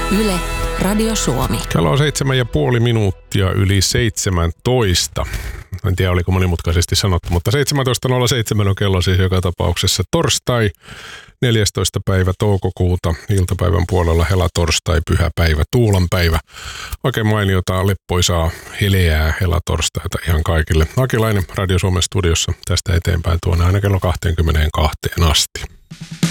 Yle, Radio Suomi. Kello on 7,5 minuuttia yli 17. En tiedä, oliko monimutkaisesti sanottu, mutta 17.07 on kello siis joka tapauksessa torstai, 14. päivä toukokuuta, iltapäivän puolella helatorstai, pyhäpäivä, tuulanpäivä. Oikein mainiota, leppoisaa, heleää helatorstaita ihan kaikille. Akilainen Radio Suomen studiossa tästä eteenpäin tuonne aina kello 22 asti.